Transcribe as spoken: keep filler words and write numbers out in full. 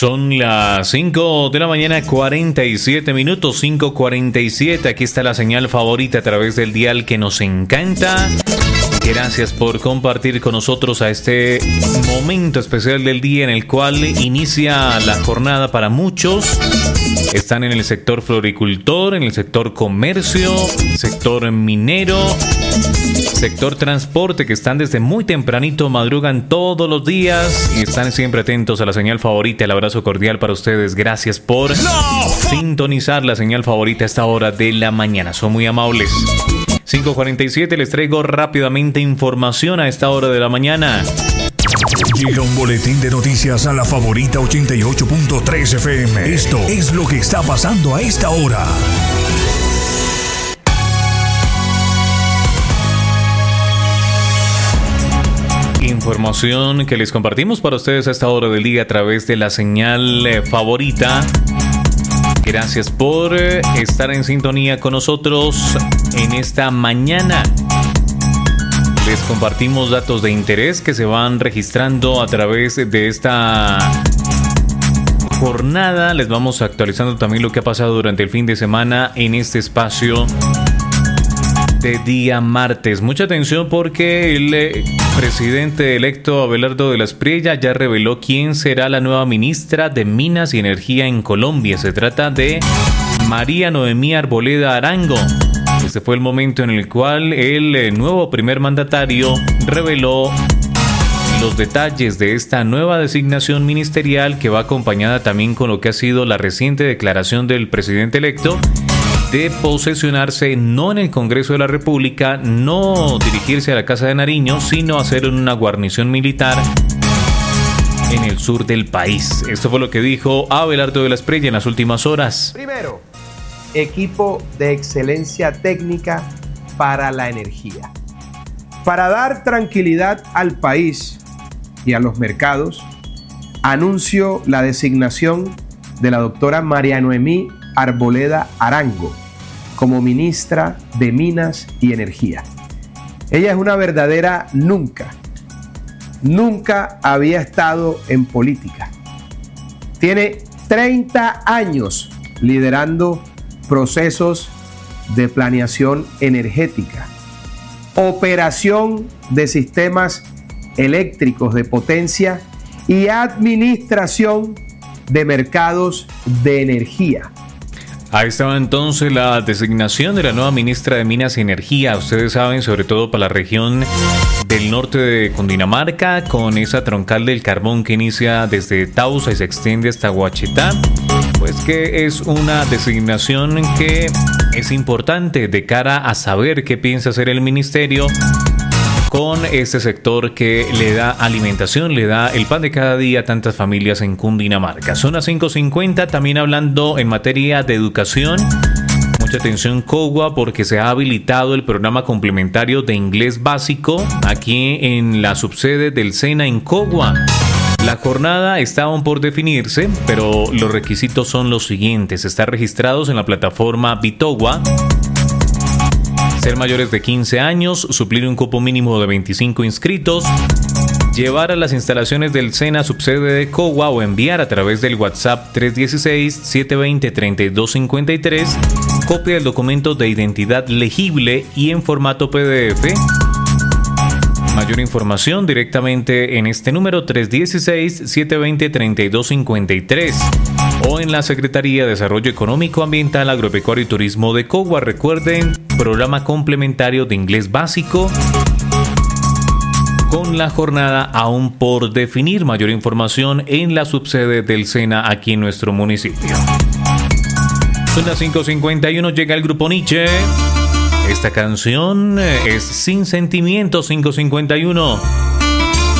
Son las cinco de la mañana, cuarenta y siete minutos, cinco cuarenta y siete. Aquí está la señal favorita a través del dial que nos encanta. Gracias por compartir con nosotros a este momento especial del día en el cual inicia la jornada para muchos. Están en el sector floricultor, en el sector comercio, sector minero, sector transporte, que están desde muy tempranito, madrugan todos los días y están siempre atentos a la señal favorita. El abrazo cordial para ustedes. Gracias por no. sintonizar la señal favorita a esta hora de la mañana. Son muy amables. cinco cuarenta y siete, les traigo rápidamente información a esta hora de la mañana. Llega un boletín de noticias a la favorita ochenta y ocho punto tres F M. Esto es lo que está pasando a esta hora. Información que les compartimos para ustedes a esta hora del día a través de la señal eh, favorita. Gracias por eh, estar en sintonía con nosotros en esta mañana. Les compartimos datos de interés que se van registrando a través de esta jornada. Les vamos actualizando también lo que ha pasado durante el fin de semana en este espacio de día martes. Mucha atención porque el eh, presidente electo Abelardo de la Espriella ya reveló quién será la nueva ministra de Minas y Energía en Colombia. Se trata de María Noemí Arboleda Arango. Este fue el momento en el cual el eh, nuevo primer mandatario reveló los detalles de esta nueva designación ministerial, que va acompañada también con lo que ha sido la reciente declaración del presidente electo de posesionarse no en el Congreso de la República, no dirigirse a la Casa de Nariño, sino hacer una guarnición militar en el sur del país. Esto fue lo que dijo Abelardo de la Espriella en las últimas horas. Primero, equipo de excelencia técnica para la energía. Para dar tranquilidad al país y a los mercados, anuncio la designación de la doctora María Noemí Arboleda Arango como ministra de Minas y Energía. Ella es una verdadera nunca, nunca había estado en política. Tiene treinta años liderando procesos de planeación energética, operación de sistemas eléctricos de potencia y administración de mercados de energía. Ahí estaba entonces la designación de la nueva ministra de Minas y Energía. Ustedes saben, sobre todo para la región del norte de Cundinamarca, con esa troncal del carbón que inicia desde Tausa y se extiende hasta Guachetá, pues que es una designación que es importante de cara a saber qué piensa hacer el ministerio con este sector que le da alimentación, le da el pan de cada día a tantas familias en Cundinamarca. Son las cinco cincuenta, también hablando en materia de educación. Mucha atención, Cogua, porque se ha habilitado el programa complementario de inglés básico aquí en la subsede del SENA en Cogua. La jornada está aún por definirse, pero los requisitos son los siguientes. Estar registrados en la plataforma Bitogua, ser mayores de quince años, suplir un cupo mínimo de veinticinco inscritos, llevar a las instalaciones del SENA subsede de Cogua o enviar a través del WhatsApp tres uno seis, siete dos cero, tres dos cinco tres copia del documento de identidad legible y en formato P D F. Mayor información directamente en este número tres uno seis, siete dos cero, tres dos cinco tres o en la Secretaría de Desarrollo Económico, Ambiental, Agropecuario y Turismo de Cogua. Recuerden, programa complementario de inglés básico con la jornada aún por definir. Mayor información en la subsede del SENA aquí en nuestro municipio. Son las cinco cincuenta y uno, llega el grupo Nietzsche. Esta canción es Sin Sentimientos. Cinco cincuenta y uno.